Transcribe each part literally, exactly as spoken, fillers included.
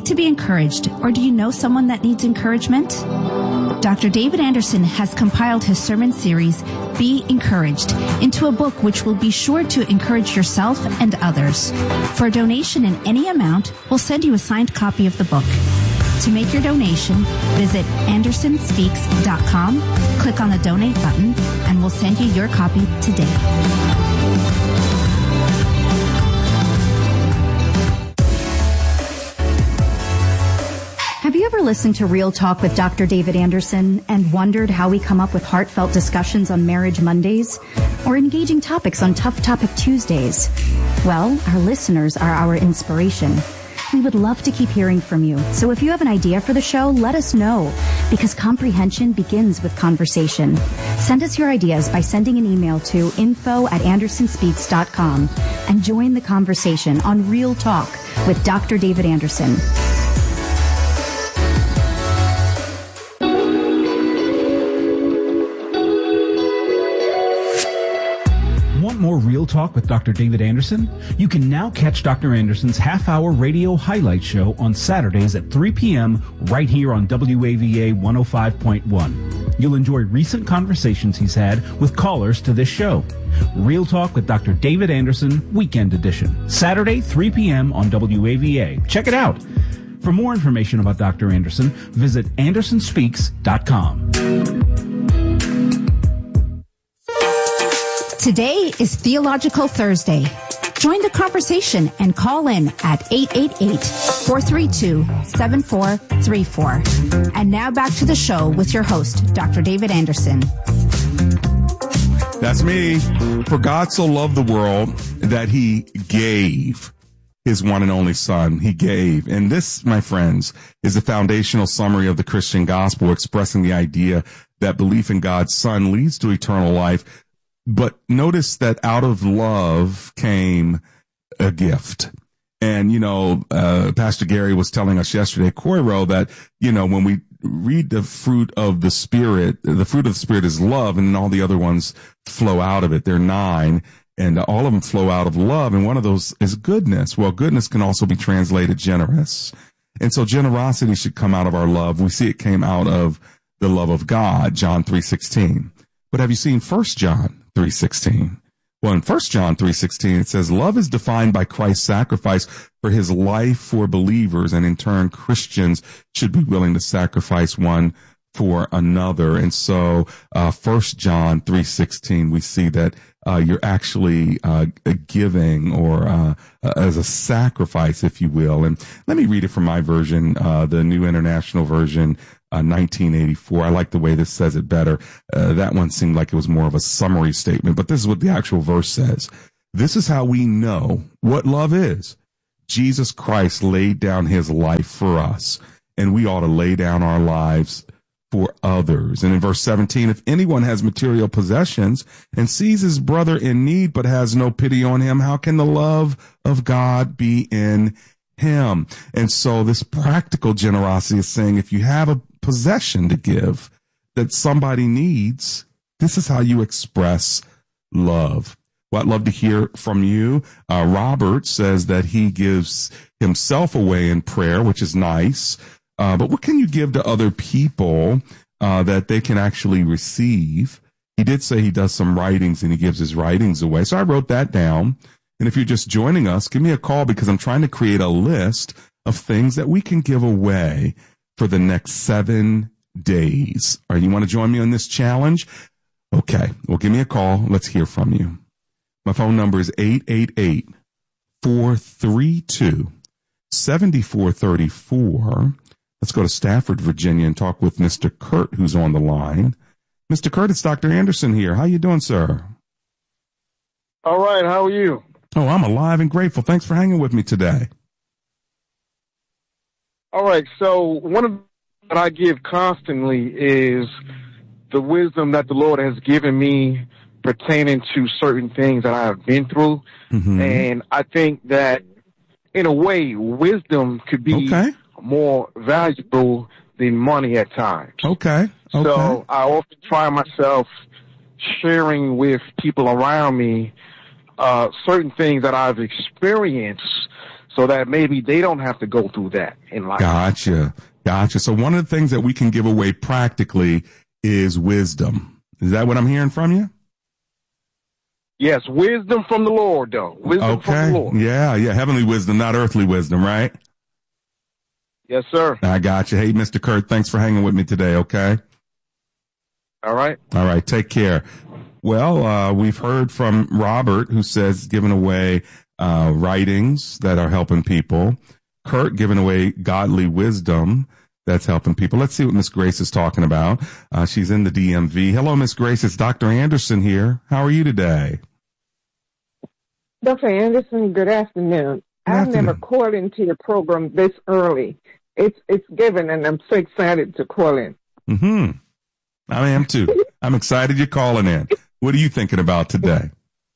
to be encouraged, or do you know someone that needs encouragement? Doctor David Anderson has compiled his sermon series, Be Encouraged, into a book which will be sure to encourage yourself and others. For a donation in any amount, we'll send you a signed copy of the book. To make your donation, visit anderson speaks dot com, click on the donate button, and we'll send you your copy today. Have you ever listened to Real Talk with Doctor David Anderson and wondered how we come up with heartfelt discussions on Marriage Mondays or engaging topics on Tough Topic Tuesdays? Well, our listeners are our inspiration. We would love to keep hearing from you. So if you have an idea for the show, let us know, because comprehension begins with conversation. Send us your ideas by sending an email to info at anderson speaks dot com and join the conversation on Real Talk with Doctor David Anderson. More Real Talk with Doctor David Anderson? You can now catch Doctor Anderson's half-hour radio highlight show on Saturdays at three p.m. right here on W A V A one oh five point one. You'll enjoy recent conversations he's had with callers to this show. Real Talk with Doctor David Anderson, Weekend Edition, Saturday, three p.m. on W A V A. Check it out. For more information about Doctor Anderson, visit anderson speaks dot com. Today is Theological Thursday. Join the conversation and call in at eight eight eight, four three two, seven four three four. And now back to the show with your host, Doctor David Anderson. That's me. For God so loved the world that he gave his one and only son. He gave. And this, my friends, is a foundational summary of the Christian gospel, expressing the idea that belief in God's son leads to eternal life. But notice that out of love came a gift. And, you know, uh, Pastor Gary was telling us yesterday, Coiro, that, you know, when we read the fruit of the Spirit, the fruit of the Spirit is love, and then all the other ones flow out of it. They're nine, and all of them flow out of love. And one of those is goodness. Well, goodness can also be translated generous. And so generosity should come out of our love. We see it came out of the love of God, John three sixteen. But have you seen First John three sixteen? Well, in First John three sixteen, it says, love is defined by Christ's sacrifice for his life for believers, and in turn, Christians should be willing to sacrifice one for another. And so, uh, First John three sixteen, we see that uh, you're actually uh, giving, or uh, uh, as a sacrifice, if you will. And let me read it from my version, uh, the New International Version, Uh, nineteen eighty-four. I like the way this says it better. Uh, that one seemed like it was more of a summary statement, but this is what the actual verse says. This is how we know what love is. Jesus Christ laid down his life for us, and we ought to lay down our lives for others. And in verse seventeen, if anyone has material possessions and sees his brother in need but has no pity on him, how can the love of God be in him? And so this practical generosity is saying, if you have a possession to give that somebody needs, this is how you express love. Well, I'd love to hear from you. Uh, Robert says that he gives himself away in prayer, which is nice. Uh, but what can you give to other people uh, that they can actually receive? He did say he does some writings and he gives his writings away. So I wrote that down. And if you're just joining us, give me a call, because I'm trying to create a list of things that we can give away for the next seven days. All right, you want to join me on this challenge? Okay, well, give me a call. Let's hear from you. My phone number is eight eight eight, four three two, seven four three four. Let's go to Stafford, Virginia, and talk with Mister Kurt, who's on the line. Mister Kurt, it's Doctor Anderson here. How you doing, sir? All right, how are you? Oh, I'm alive and grateful. Thanks for hanging with me today. All right, so one of that I give constantly is the wisdom that the Lord has given me pertaining to certain things that I have been through. Mm-hmm. And I think that, in a way, wisdom could be okay. more valuable than money at times. Okay. okay. So I often find myself sharing with people around me uh, certain things that I've experienced so that maybe they don't have to go through that in life. Gotcha. Gotcha. So one of the things that we can give away practically is wisdom. Is that what I'm hearing from you? Yes, wisdom from the Lord, though. Wisdom okay. from the Lord. Yeah, yeah. Heavenly wisdom, not earthly wisdom, right? Yes, sir. I got you. Hey, Mister Kurt, thanks for hanging with me today, okay? All right. All right. Take care. Well, uh, we've heard from Robert, who says giving away uh, writings that are helping people. Kurt giving away godly wisdom that's helping people. Let's see what Miss Grace is talking about. Uh, she's in the D M V. Hello, Miss Grace. It's Doctor Anderson here. How are you today? Doctor Anderson, good afternoon. Good I've afternoon. never called into your program this early. It's it's given, and I'm so excited to call in. Mm-hmm. I am too. I'm excited you're calling in. What are you thinking about today?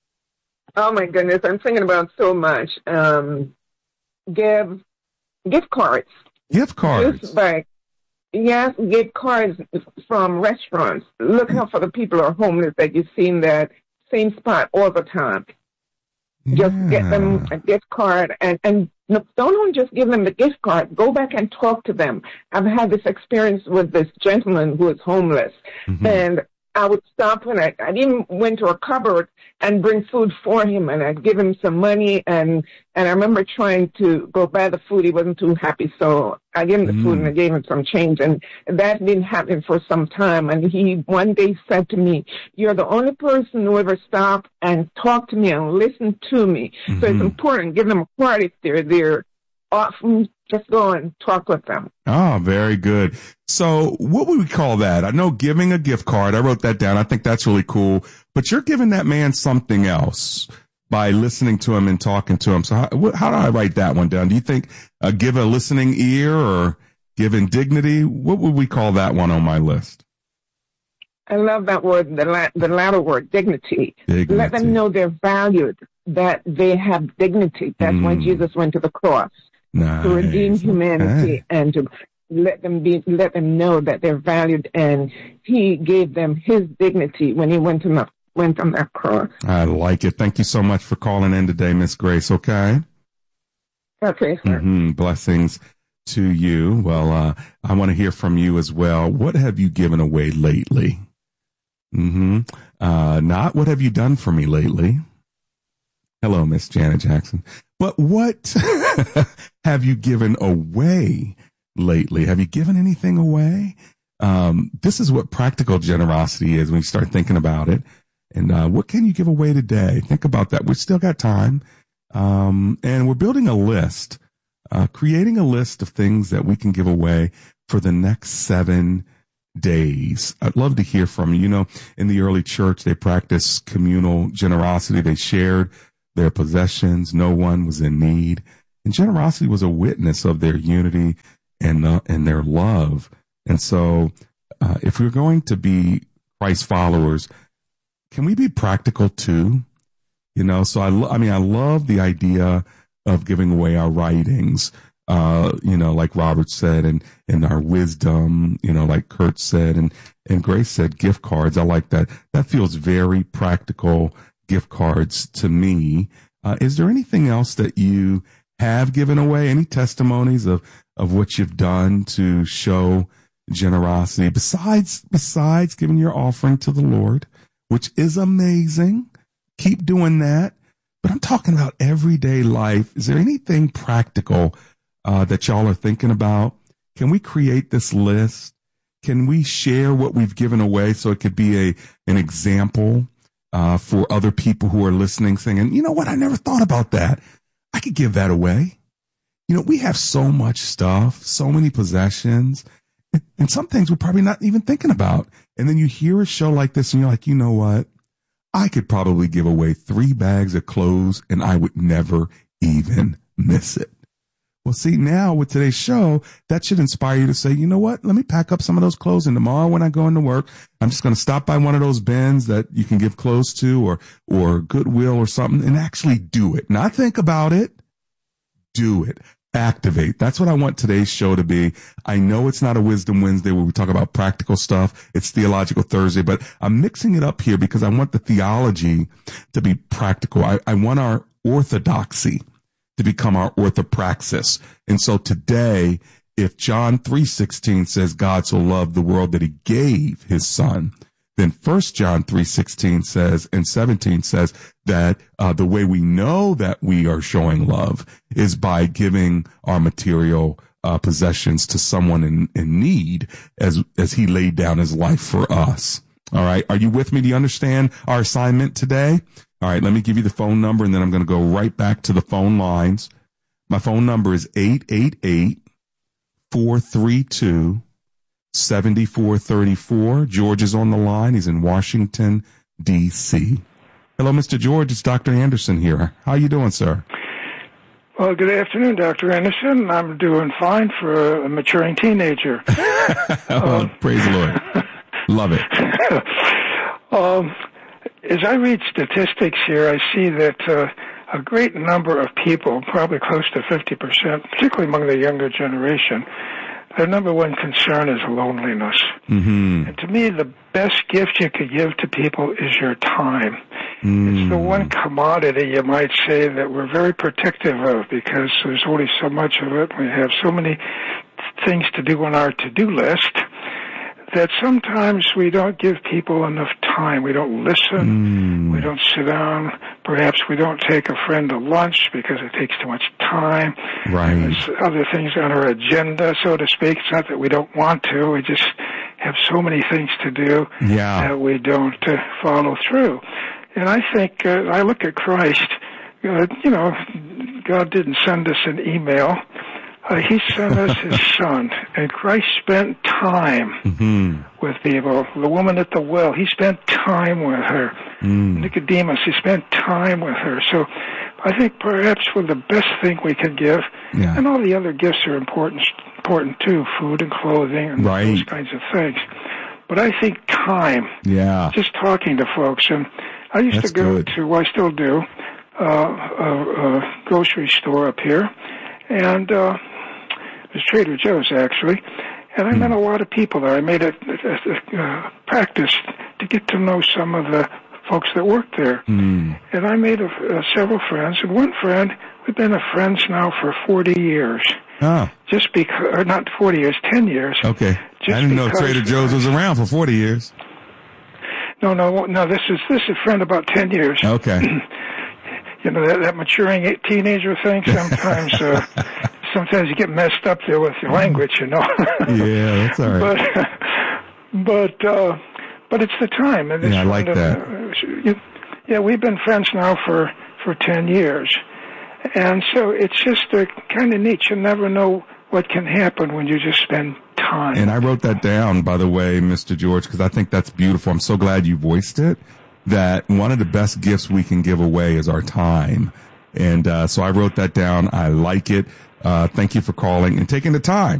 Oh my goodness, I'm thinking about so much. Um, give gift cards. Gift cards. Just like yes, gift cards from restaurants. Look out for the people who are homeless that you see in that same spot all the time. Just Yeah. get them a gift card and, and no, don't only just give them the gift card. Go back and talk to them. I've had this experience with this gentleman who is homeless. Mhm. And I would stop and I, I even went to a cupboard and bring food for him, and I'd give him some money. And, and I remember trying to go buy the food. He wasn't too happy. So I gave him the Mm. food and I gave him some change. And that didn't happen for some time. And he one day said to me, "You're the only person who ever stopped and talked to me and listened to me." So it's Mhm. important. Give them a card if they're there. Often just go and talk with them. Oh, very good. So what would we call that? I know giving a gift card. I wrote that down. I think that's really cool. But you're giving that man something else by listening to him and talking to him. So how, what, how do I write that one down? Do you think uh, give a listening ear or giving dignity? What would we call that one on my list? I love that word, the, la- the latter word, dignity. Dignity. Let them know they're valued, that they have dignity. That's why Mm. Jesus went to the cross, Nice. to redeem humanity Okay. and to let them be, let them know that they're valued. And he gave them his dignity when he went on the, went on that cross. I like it. Thank you so much for calling in today, Miss Grace. Okay. Okay, sir. Mm-hmm. Blessings to you. Well, uh, I want to hear from you as well. What have you given away lately? Mm-hmm. Uh, not what have you done for me lately? Hello, Miss Janet Jackson. But what have you given away lately? Have you given anything away? Um, this is what practical generosity is when you start thinking about it. And uh, what can you give away today? Think about that. We've still got time. Um, and we're building a list, uh, creating a list of things that we can give away for the next seven days. I'd love to hear from you. You know, in the early church, they practiced communal generosity. They shared their possessions. No one was in need. And generosity was a witness of their unity and, uh, and their love. And so, uh, if we're going to be Christ followers, can we be practical too? You know, so I, lo- I mean, I love the idea of giving away our writings, uh, you know, like Robert said, and, and our wisdom, you know, like Kurt said, and, and Grace said, gift cards. I like that. That feels very practical, gift cards to me. Uh, is there anything else that you have given away? Any testimonies of, of what you've done to show generosity besides, besides giving your offering to the Lord, which is amazing? Keep doing that. But I'm talking about everyday life. Is there anything practical uh, that y'all are thinking about? Can we create this list? Can we share what we've given away so it could be a an example uh, for other people who are listening, saying, you know what, I never thought about that. I could give that away. You know, we have so much stuff, so many possessions, and some things we're probably not even thinking about. And then you hear a show like this and you're like, you know what? I could probably give away three bags of clothes and I would never even miss it. Well, see, now with today's show, that should inspire you to say, you know what? Let me pack up some of those clothes. And tomorrow when I go into work, I'm just going to stop by one of those bins that you can give clothes to, or, or Goodwill or something, and actually do it. Not think about it. Do it. Activate. That's what I want today's show to be. I know it's not a Wisdom Wednesday where we talk about practical stuff. It's Theological Thursday, but I'm mixing it up here because I want the theology to be practical. I, I want our orthodoxy to become our orthopraxis. And so today, if John three sixteen says God so loved the world that he gave his son, then First John three sixteen says and seventeen says that uh, the way we know that we are showing love is by giving our material uh, possessions to someone in, in need as as he laid down his life for us. All right. Are you with me? Do you understand our assignment today? All right. Let me give you the phone number, and then I'm going to go right back to the phone lines. My phone number is eight eight eight, four three two, seven four three four. George is on the line. He's in Washington, D C. Hello, Mister George. It's Doctor Anderson here. How you doing, sir? Well, good afternoon, Doctor Anderson. I'm doing fine for a maturing teenager. Oh, um, praise the Lord. Love it. um, as I read statistics here, I see that uh, a great number of people, probably close to fifty percent, particularly among the younger generation, their number one concern is loneliness. Mm-hmm. And to me, the best gift you could give to people is your time. Mm. It's the one commodity, you might say, that we're very protective of because there's only so much of it. We have so many things to do on our to-do list that sometimes we don't give people enough time. We don't listen. Mm. We don't sit down. Perhaps we don't take a friend to lunch because it takes too much time. Right. There's other things on our agenda, so to speak. It's not that we don't want to. We just have so many things to do yeah. that we don't uh, follow through. And I think, uh, I look at Christ, uh, you know, God didn't send us an email. Uh, he sent us his son, and Christ spent time mm-hmm. with people. The woman at the well, he spent time with her. Mm. Nicodemus, he spent time with her. So I think perhaps for the best thing we can give, yeah. and all the other gifts are important, important too, food and clothing and right. those kinds of things. But I think time, yeah. just talking to folks, and I used That's to go good. to, well, I still do, uh, a, a grocery store up here, and uh, it was Trader Joe's, actually, and I mm. met a lot of people there. I made it a, a, a practice to get to know some of the folks that worked there, mm. and I made a, a, several friends, and one friend, we've been friends now for forty years. Oh. Just because, or not forty years, ten years. Okay. Just I didn't know Trader Joe's was around for forty years. No, no, no. This is this is a friend about ten years. Okay. You know that, that maturing teenager thing. Sometimes, uh, sometimes you get messed up there with your language. You know. Yeah, that's all right. But, but, uh, but it's the time. And yeah, I like of, that. Uh, yeah, we've been friends now for for ten years, and so it's just uh, kind of neat. You never know what can happen when you just spend time. And I wrote that down, by the way, Mister George, because I think that's beautiful. I'm so glad you voiced it, that one of the best gifts we can give away is our time. And uh, so I wrote that down. I like it. Uh, thank you for calling and taking the time